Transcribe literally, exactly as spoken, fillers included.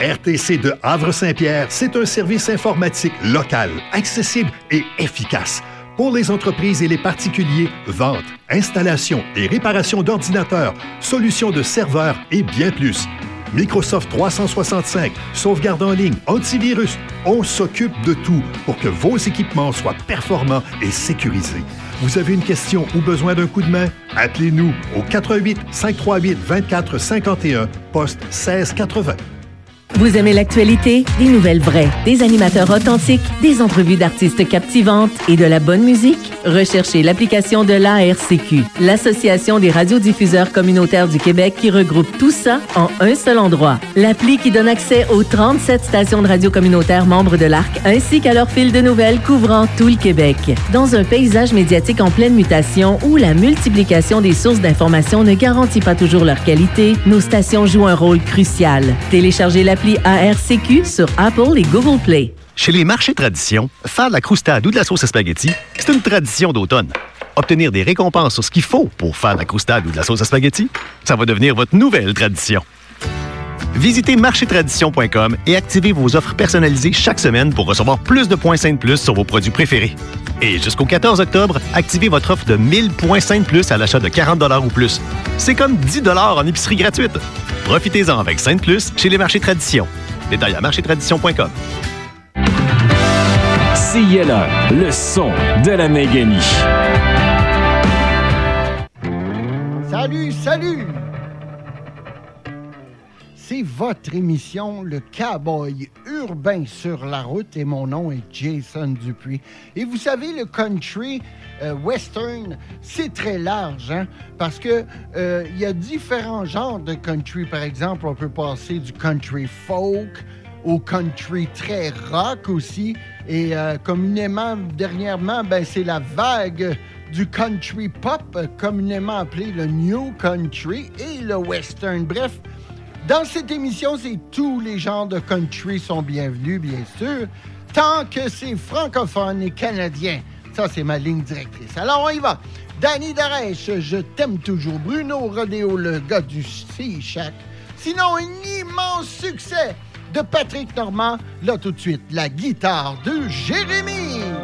R T C de Havre-Saint-Pierre, c'est un service informatique local, accessible et efficace. Pour les entreprises et les particuliers, vente, installation et réparation d'ordinateurs, solutions de serveurs et bien plus. Microsoft trois cent soixante-cinq, sauvegarde en ligne, antivirus, on s'occupe de tout pour que vos équipements soient performants et sécurisés. Vous avez une question ou besoin d'un coup de main? Appelez-nous au quatre un huit, cinq trois huit, deux quatre cinq un, poste seize quatre-vingts. Vous aimez l'actualité? Des nouvelles vraies, des animateurs authentiques, des entrevues d'artistes captivantes et de la bonne musique? Recherchez l'application de l'A R C Q, l'Association des radiodiffuseurs communautaires du Québec qui regroupe tout ça en un seul endroit. L'appli qui donne accès aux trente-sept stations de radio communautaires membres de l'A R C ainsi qu'à leur fil de nouvelles couvrant tout le Québec. Dans un paysage médiatique en pleine mutation où la multiplication des sources d'informations ne garantit pas toujours leur qualité, nos stations jouent un rôle crucial. Téléchargez l'appli A R C Q sur Apple et Google Play. Chez les marchés tradition, faire de la croustade ou de la sauce à spaghetti, c'est une tradition d'automne. Obtenir des récompenses sur ce qu'il faut pour faire de la croustade ou de la sauce à spaghetti, ça va devenir votre nouvelle tradition. Visitez marché tradition point com et activez vos offres personnalisées chaque semaine pour recevoir plus de points Saint de plus sur vos produits préférés. Et jusqu'au quatorze octobre, activez votre offre de mille points Saint de plus à l'achat de quarante dollars ou plus. C'est comme dix dollars en épicerie gratuite. Profitez-en avec Saint de plus chez les marchés tradition. Détail à marché tradition point com. C I L A, le son de la Néguénie. Salut, salut! C'est votre émission, le Cowboy urbain sur la route, et mon nom est Jason Dupuis. Et vous savez, le country euh, western, c'est très large, hein? Parce que euh, il y a différents genres de country. Par exemple, on peut passer du country folk au country très rock aussi. Et euh, communément, dernièrement, ben, c'est la vague du country pop, communément appelé le new country et le western. Bref, dans cette émission, c'est tous les genres de country sont bienvenus, bien sûr, tant que c'est francophone et canadien. Ça, c'est ma ligne directrice. Alors, on y va. Danny Darèche, Je t'aime toujours. Bruno Rodéo, le gars du Sea Shack. Sinon, un immense succès de Patrick Normand. Là, tout de suite, la guitare de Jérémy.